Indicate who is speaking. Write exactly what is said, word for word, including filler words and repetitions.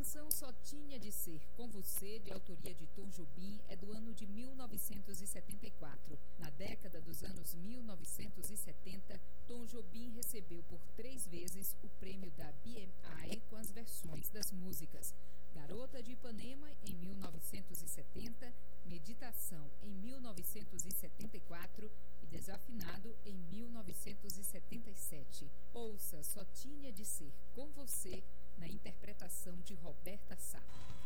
Speaker 1: canção Só Tinha de Ser Com Você, de autoria de Tom Jobim, é do ano de mil novecentos e setenta e quatro. Na década dos anos mil novecentos e setenta, Tom Jobim recebeu por três vezes o prêmio da B M I com as versões das músicas Garota de Ipanema, em mil novecentos e setenta, Meditação, em mil novecentos e setenta e quatro e Desafinado, em mil novecentos e setenta e sete. Ouça Só Tinha de Ser Com Você, na interpretação de Roberta Sá.